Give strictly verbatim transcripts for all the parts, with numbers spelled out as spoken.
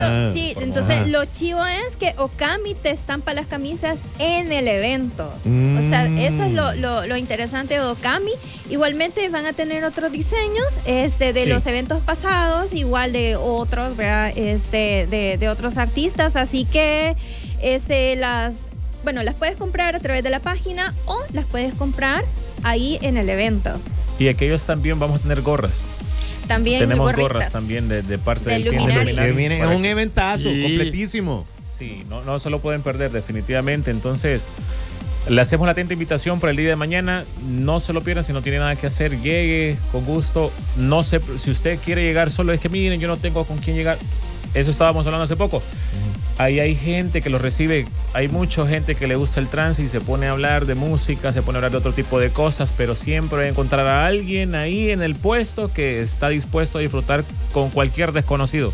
Ah, sí, entonces ajá. Lo chivo es que Okami te estampa las camisas en el evento. Mm. O sea, eso es lo, lo, lo interesante de Okami. Igualmente van a tener otros diseños este, de sí. los eventos pasados, igual de otros, ¿verdad? Este, de, de otros artistas. Así que este, las, bueno, las puedes comprar a través de la página o las puedes comprar ahí en el evento. Y aquellos también vamos a tener gorras. También tenemos gorritas. Gorras también de, de parte de del Luminary. Se viene un eventazo sí. completísimo. Sí, no, no se lo pueden perder definitivamente. Entonces, le hacemos la atenta invitación para el día de mañana. No se lo pierdan si no tiene nada que hacer. Llegue con gusto. No sé, si usted quiere llegar solo, es que miren, yo no tengo con quién llegar. Eso estábamos hablando hace poco. Uh-huh. Ahí hay gente que lo recibe, hay mucha gente que le gusta el trance y se pone a hablar de música, se pone a hablar de otro tipo de cosas, pero siempre va a encontrar a alguien ahí en el puesto que está dispuesto a disfrutar con cualquier desconocido.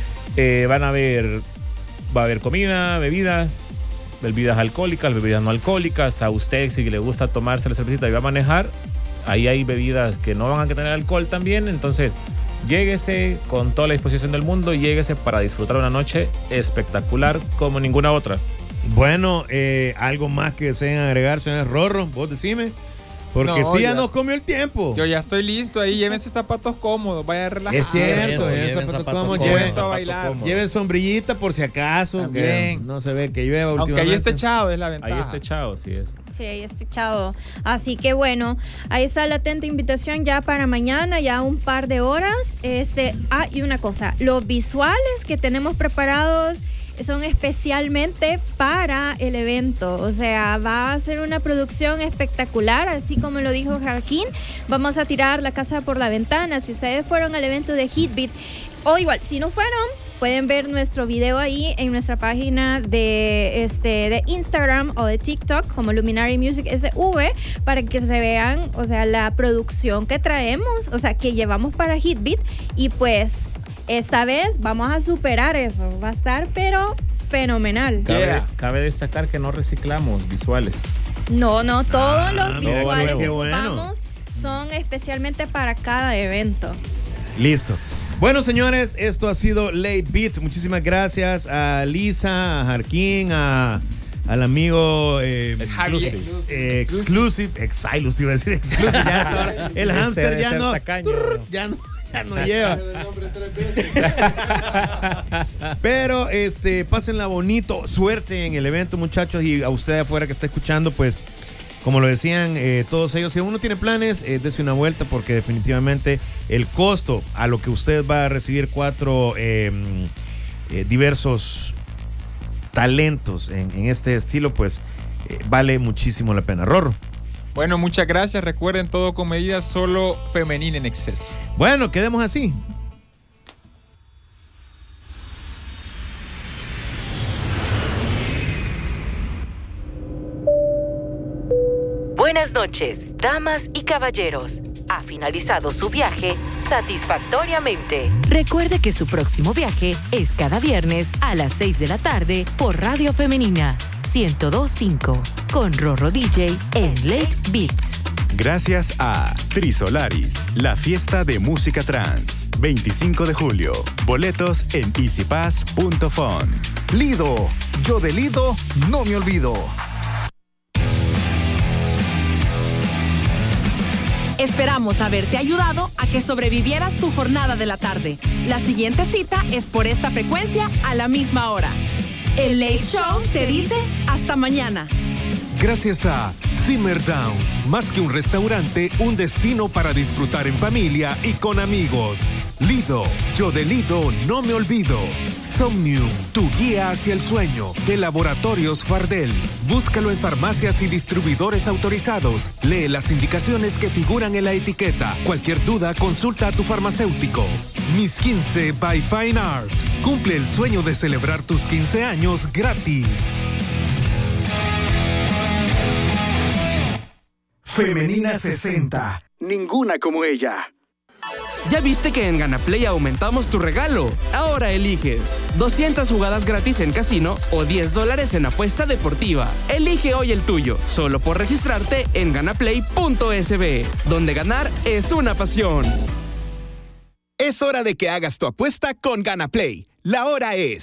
Eh, van a haber, va a haber comida, bebidas, bebidas alcohólicas, bebidas no alcohólicas. A usted, si le gusta tomarse la cervecita y va a manejar, ahí hay bebidas que no van a tener alcohol también, entonces lléguese con toda la disposición del mundo y lléguese para disfrutar una noche espectacular como ninguna otra. Bueno, eh, algo más que deseen agregar, señor Rorro, vos decime. Porque no, sí, ya, ya nos comió el tiempo. Yo ya estoy listo ahí. Llévense zapatos cómodos. Vaya a relajar. Es cierto. Eso, lleven zapatos, zapatos cómodos. Lleven zapatos a bailar. Cómodos. Lleven sombrillita por si acaso. Que no se ve que llueva últimamente. Aunque ahí esté echado, es la ventaja. Ahí está echado, sí es. Sí, ahí está echado. Así que bueno, ahí está la atenta invitación ya para mañana, ya un par de horas. Este, ah, y una cosa. Los visuales que tenemos preparados son especialmente para el evento, o sea, va a ser una producción espectacular, así como lo dijo Joaquín. Vamos a tirar la casa por la ventana. Si ustedes fueron al evento de Hitbeat, o igual, si no fueron, pueden ver nuestro video ahí en nuestra página de, este, de Instagram o de TikTok como Luminary Music S V para que se vean, o sea, la producción que traemos, o sea, que llevamos para Hitbeat, y pues esta vez vamos a superar eso. Va a estar, pero fenomenal. Cabe, yeah. cabe destacar que no reciclamos visuales. No, no, todos ah, los visuales no, que bueno. ocupamos son especialmente para cada evento. Listo. Bueno, señores, esto ha sido Late Beats. Muchísimas gracias a Lisa, a Jarquín, a... al amigo eh, Exclusive. Ex, eh, exclusive, Exilus, te iba a decir Exclusive. Ya ahora, el este hamster ya no, trrr, ya no, ya no lleva. Pero este, pásenla bonito, suerte en el evento, muchachos, y a usted afuera que está escuchando, pues, como lo decían eh, todos ellos, si uno tiene planes, eh, dése una vuelta, porque definitivamente el costo a lo que usted va a recibir cuatro eh, eh, diversos talentos en, en este estilo, pues eh, vale muchísimo la pena. Rorro. Bueno, muchas gracias. Recuerden, todo con medida, solo femenina en exceso. Bueno, quedemos así. Buenas noches, damas y caballeros. Ha finalizado su viaje satisfactoriamente. Recuerde que su próximo viaje es cada viernes a las seis de la tarde por Radio Femenina ciento dos punto cinco con Rorro D J en Late Beats. Gracias a Trisolaris, la fiesta de música trans. veinticinco de julio. Boletos en easy pass punto fun. Lido, yo de Lido no me olvido. Esperamos haberte ayudado a que sobrevivieras tu jornada de la tarde. La siguiente cita es por esta frecuencia a la misma hora. El Late Show te dice hasta mañana. Gracias a Simmer Down, más que un restaurante, un destino para disfrutar en familia y con amigos. Lido, yo de Lido no me olvido. Somnium, tu guía hacia el sueño, de Laboratorios Fardel. Búscalo en farmacias y distribuidores autorizados. Lee las indicaciones que figuran en la etiqueta. Cualquier duda, consulta a tu farmacéutico. Mis quince by Fine Art. Cumple el sueño de celebrar tus quince años gratis. Femenina sesenta. Ninguna como ella. ¿Ya viste que en GanaPlay aumentamos tu regalo? Ahora eliges doscientas jugadas gratis en casino o diez dólares en apuesta deportiva. Elige hoy el tuyo, solo por registrarte en ganaplay punto es be, donde ganar es una pasión. Es hora de que hagas tu apuesta con GanaPlay, La hora es